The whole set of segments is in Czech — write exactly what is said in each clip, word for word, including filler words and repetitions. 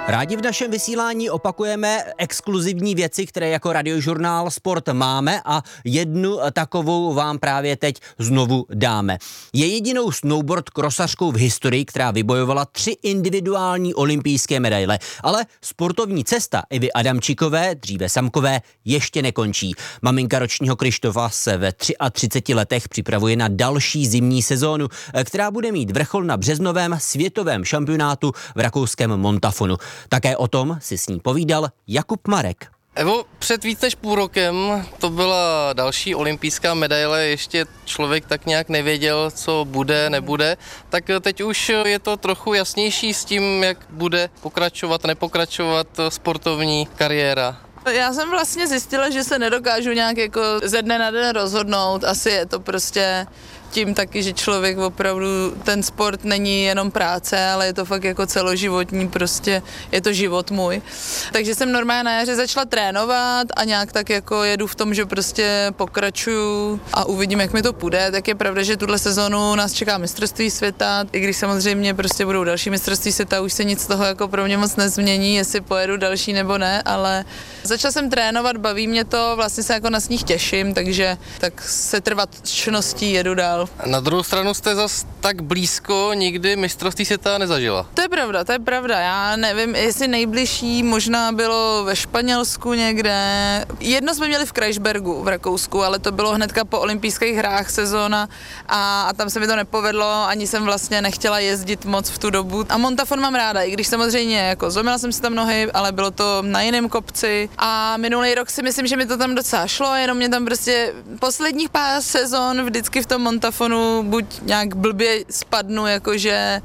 Rádi v našem vysílání opakujeme exkluzivní věci, které jako Radiožurnál Sport máme, a jednu takovou vám právě teď znovu dáme. Je jedinou snowboard krosařkou v historii, která vybojovala tři individuální olympijské medaile, ale sportovní cesta Ivy Adamčíkové, dříve Samkové, ještě nekončí. Maminka ročního Kryštofa se ve třiatřiceti třech letech připravuje na další zimní sezónu, která bude mít vrchol na březnovém světovém šampionátu v rakouském Montafonu. Také o tom si s ní povídal Jakub Marek. Evo, před víc než půl rokem to byla další olympijská medaile, ještě člověk tak nějak nevěděl, co bude, nebude, tak teď už je to trochu jasnější s tím, jak bude pokračovat, nepokračovat sportovní kariéra. Já jsem vlastně zjistila, že se nedokážu nějak jako ze dne na den rozhodnout, asi je to prostě tím taky, že člověk opravdu, ten sport není jenom práce, ale je to fakt jako celoživotní, prostě je to život můj. Takže jsem normálně na jaře začala trénovat a nějak tak jako jedu v tom, že prostě pokračuju a uvidím, jak mi to půjde. Tak je pravda, že tuhle sezonu nás čeká mistrovství světa, i když samozřejmě prostě budou další mistrovství světa, už se nic z toho jako pro mě moc nezmění, jestli pojedu další nebo ne, ale začala jsem trénovat, baví mě to, vlastně se jako na sníh těším, takže tak se trvačností jedu dál. Na druhou stranu jste zas tak blízko nikdy mistrovství světa nezažila. To je pravda, to je pravda. Já nevím, jestli nejbližší možná bylo ve Španělsku někde. Jedno jsme měli v Kreuzbergu v Rakousku, ale to bylo hnedka po olympijských hrách sezóna a, a tam se mi to nepovedlo, ani jsem vlastně nechtěla jezdit moc v tu dobu. A Montafon mám ráda, i když samozřejmě jako zlomila jsem si tam nohy, ale bylo to na jiném kopci. A minulý rok si myslím, že mi to tam docela šlo, jenom mě tam prostě posledních pár sezon vždycky v tom Montafonu buď nějak blbě spadnu, jakože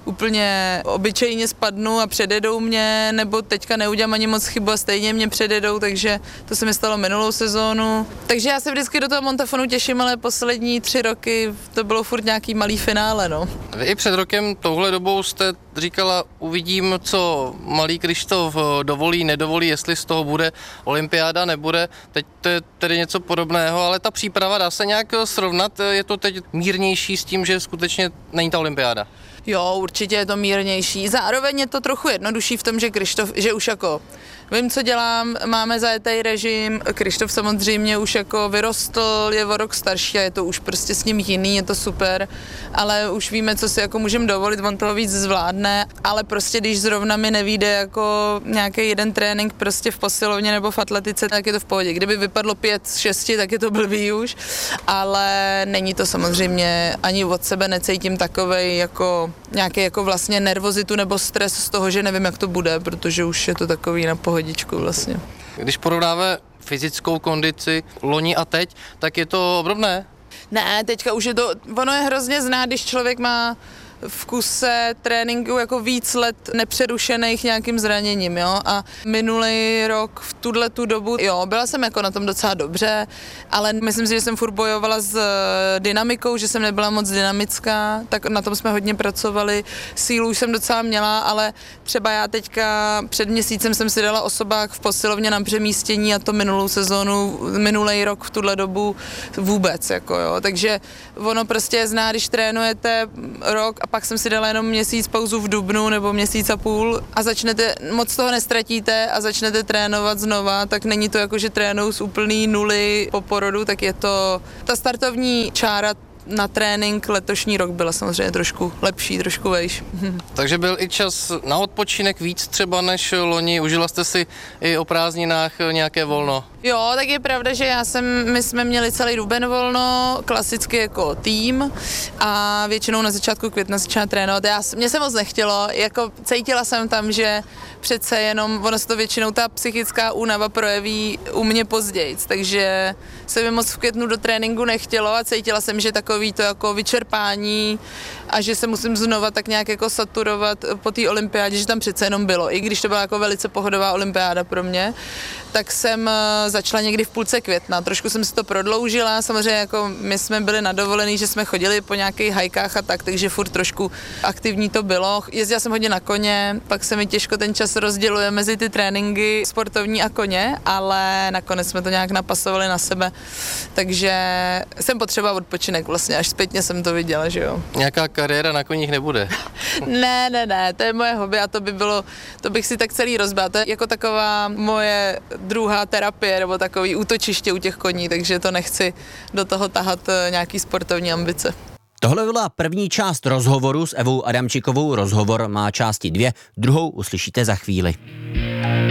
úplně obyčejně spadnu a předjedou mě, nebo teďka neudělám ani moc chybu a stejně mě předjedou, takže to se mi stalo minulou sezónu. Takže já se vždycky do toho Montafonu těším, ale poslední tři roky to bylo furt nějaký malý finále, no. Vy i před rokem touhle dobou jste říkala, uvidím, co malý Kryštof dovolí, nedovolí, jestli z toho bude olympiáda, nebude. Teď to je tedy něco podobného, ale ta příprava dá se nějak srovnat, je to teď mírnější s tím, že skutečně není ta olympiáda. Jo, určitě je to mírnější. Zároveň je to trochu jednodušší v tom, že Kryštof, že už jako vím, co dělám, máme zajetý režim, Kryštof samozřejmě už jako vyrostl, je o rok starší a je to už prostě s ním jiný, je to super, ale už víme, co si jako můžeme dovolit, on toho víc zvládne, ale prostě když zrovna mi nevyjde jako nějaký jeden trénink prostě v posilovně nebo v atletice, tak je to v pohodě. Kdyby vypadlo pět z šesti, tak je to blbý už, ale není to samozřejmě, ani od sebe necítím takovej jako nějaký jako vlastně nervozitu nebo stres z toho, že nevím, jak to bude, protože už je to takový na pohodičku vlastně. Když porovnáme fyzickou kondici loni a teď, tak je to obdobné? Ne, teďka už je to, ono je hrozně znát, když člověk má v kuse tréninku jako víc let nepřerušených nějakým zraněním, jo, a minulý rok v tuhle tu dobu, jo, byla jsem jako na tom docela dobře, ale myslím si, že jsem furt bojovala s dynamikou, že jsem nebyla moc dynamická, tak na tom jsme hodně pracovali, sílu už jsem docela měla, ale třeba já teďka před měsícem jsem si dala osobák v posilovně na přemístění a to minulou sezónu, minulý rok v tuhle dobu vůbec, jako jo, takže ono prostě je zná, když trénujete rok a pak jsem si dala jenom měsíc pauzu v dubnu nebo měsíc a půl a začnete, moc toho nestratíte a začnete trénovat znova, tak není to jako, že trénuju z úplný nuly po porodu, tak je to, ta startovní čára na trénink letošní rok byla samozřejmě trošku lepší, trošku vejš. Takže byl i čas na odpočinek víc třeba než loni, užila jste si i o prázdninách nějaké volno? Jo, tak je pravda, že já jsem, my jsme měli celý duben volno, klasicky jako tým a většinou na začátku května začala trénovat. Já, mně se moc nechtělo, jako cítila jsem tam, že přece jenom, ono se to většinou ta psychická únava projeví u mě později, takže se mi moc v květnu do tréninku nechtělo a cítila jsem, že takový to jako vyčerpání a že se musím znova tak nějak jako saturovat po té olympiádě, že tam přece jenom bylo, i když to byla jako velice pohodová olympiáda pro mě, tak jsem začala někdy v půlce května, trošku jsem si to prodloužila, samozřejmě jako my jsme byli na dovolený, že jsme chodili po nějakých hajkách a tak, takže furt trošku aktivní to bylo. Jezdila jsem hodně na koně, pak se mi těžko ten čas rozděluje mezi ty tréninky sportovní a koně, ale nakonec jsme to nějak napasovali na sebe, takže jsem potřebovala odpočinek vlastně, až zpětně jsem to viděla, že jo. Nějaká kariéra na koních nebude. Ne, ne, ne, to je moje hobby a to by bylo, to bych si tak celý rozbál. To je jako taková moje druhá terapie nebo takový útočiště u těch koní, takže to nechci do toho tahat nějaký sportovní ambice. Tohle byla první část rozhovoru s Evou Adamčikovou. Rozhovor má části dvě, druhou uslyšíte za chvíli.